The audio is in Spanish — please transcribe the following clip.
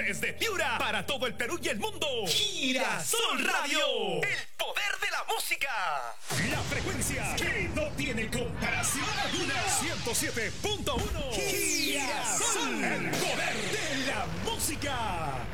desde Piura para todo el Perú y el mundo. Girasol Radio, el poder de la música. La frecuencia que no tiene comparación alguna. 107.1 Girasol, el poder de la música.